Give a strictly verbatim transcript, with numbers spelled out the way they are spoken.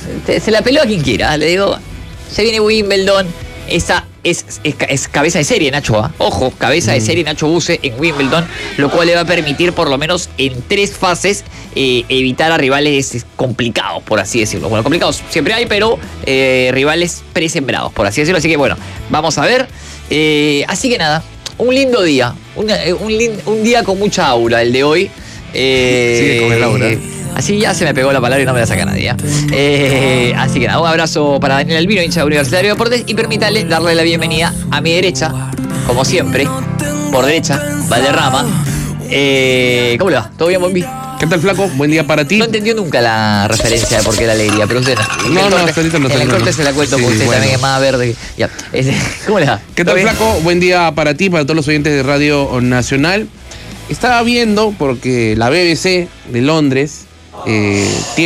se la peló a quien quiera. Le digo, se viene Wimbledon. Esa es, es, es cabeza de serie, Nacho. ¿eh? Ojo, cabeza de serie Nacho Buse en Wimbledon, lo cual le va a permitir por lo menos en tres fases eh, evitar a rivales complicados, por así decirlo. Bueno, complicados siempre hay, pero eh, rivales presembrados, por así decirlo. Así que bueno, vamos a ver. Eh, así que nada, un lindo día. Una, un, lin, un día con mucha aura, el de hoy. Eh, Sigue con el aura. Eh, Así ya se me pegó la palabra y no me la saca nadie. ¿eh? Eh, así que nada, un abrazo para Daniel Albino, hincha de Universitario de Deportes, y permítale darle la bienvenida a mi derecha, como siempre, por derecha, Valderrama. Eh, ¿Cómo le va? ¿Todo bien, Bombi? ¿Qué tal, flaco? Buen día para ti. No entendió nunca la referencia de por qué la alegría, pero usted no. No, no, hasta ahorita no. En el corte no. se la cuento Sí, porque usted bueno. también es más verde. Ya. ¿Cómo le va? ¿Qué ¿Todo tal, bien? flaco? Buen día para ti, para todos los oyentes de Radio Nacional. Estaba viendo porque la B B C de Londres eh, tiene